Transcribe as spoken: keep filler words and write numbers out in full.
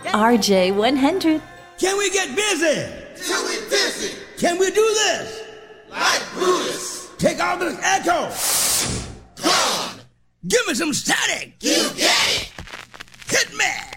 R J one hundred. Can we get busy? Till we dizzy. Can we do this? Like Brutus. Take all this echo. Gone. Give me some static. You get it. Hit me.